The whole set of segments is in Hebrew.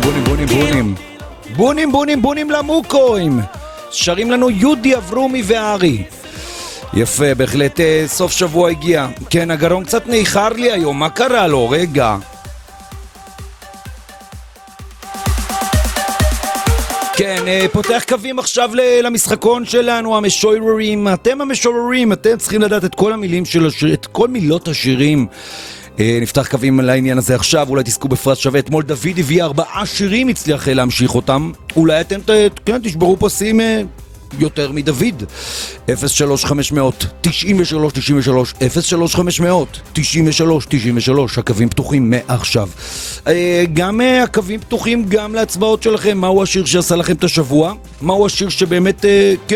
בונים למוקוים. שרים לנו יהודי אברומי וארי. יפה, בהחלט סוף שבוע הגיע. כן, הגרון קצת ניחר לי היום, מה קרה לו? רגע. כן, פותח קווים עכשיו למשחקון שלנו, המשוררים. אתם המשוררים, אתם צריכים לדעת את כל המילים של השיר, את כל מילות השירים. נפתח קווים לעניין הזה עכשיו, אולי תזכו בפרס שווה. אתמול דוד הביא 4 שירים, הצליח להמשיך אותם. אולי אתם תשברו פה שים יותר מדוד. 03-500 93 03-500 הקווים פתוחים מעכשיו. גם הקווים פתוחים גם להצבעות שלכם. מהו השיר שעשה לכם את השבוע? מהו השיר שבאמת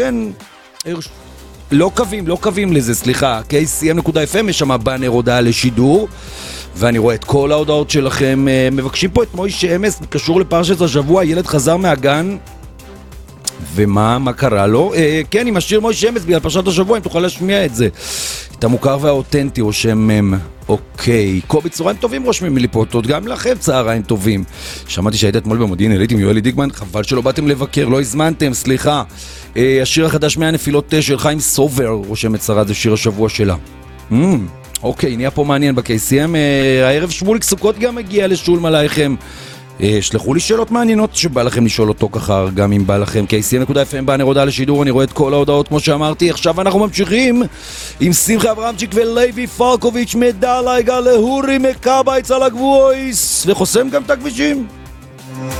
לא קווים לזה, סליחה. KCM.FM, יש שם בנר הודעה לשידור, ואני רואה את כל ההודעות שלכם. מבקשים פה את מוישה אמס, קשור לפרשת השבוע. ילד חזר מהגן, ומה קרה לו? כן, עם השיר מוישה אמס בגלל פרשת השבוע, אם תוכל להשמיע את זה. את המוכר והאותנטי או שם אוקיי. קובי, צהריים טובים, רושמים לי פה אותות, גם לכם צהריים טובים. שמעתי שהיית אתמול במודיעין עילית עם יואלי דיגמן, חבל שלא באתם לבקר, לא הזמנתם, סליחה. השיר החדש מהנפילות של חיים סובר, רושם את שרה, זה שיר השבוע שלה. אוקיי, נהיה פה מעניין ב-KCM. הערב שמוליק סוכות גם מגיע לשולם עלייכם. שלחו לי שאלות מעניינות שבא לכם לשאול אותו ככה, גם אם בא לכם. KCM.FM, בנר הודעה לשידור, אני רואה את כל ההודעות כמו שאמרתי. עכשיו אנחנו ממשיכים עם שמחה אברהמצ'יק ולוי פרקוביץ' מדלייגה להורי מקבייץ על הגבויס, וחוסם גם את הכבישים.